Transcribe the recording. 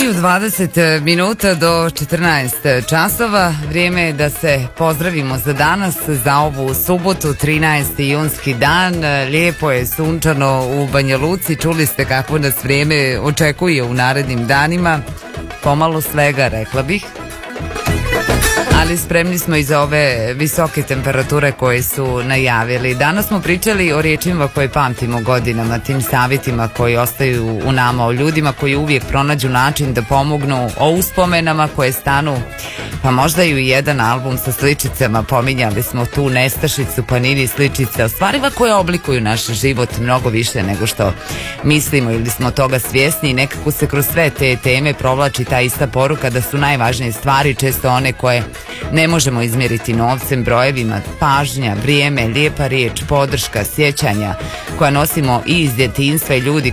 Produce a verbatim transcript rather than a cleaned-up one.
je dvadeset minuta do četrnaest časova. Vrijeme je da se pozdravimo za danas, za ovu subotu, trinaesti junski dan. Lijepo je, sunčano u Banja Luci. Čuli ste kako nas vrijeme očekuje u narednim danima. Pomalo svega, rekla bih. Ali spremni smo i za ove visoke temperature koje su najavili. Danas smo pričali o riječima koje pamtimo godinama, tim savjetima koji ostaju u nama, o ljudima koji uvijek pronađu način da pomognu, o uspomenama koje stanu, pa možda i u jedan album sa sličicama. Pominjali smo tu nestašicu, panini sličice, o stvarima koje oblikuju naš život mnogo više nego što mislimo ili smo toga svjesni, i nekako se kroz sve te teme provlači ta ista poruka da su najvažnije stvari često one koje ne možemo izmjeriti novcem, brojevima. Pažnja, vrijeme, lijepa riječ, podrška, sjećanja koja nosimo i iz djetinjstva i ljudi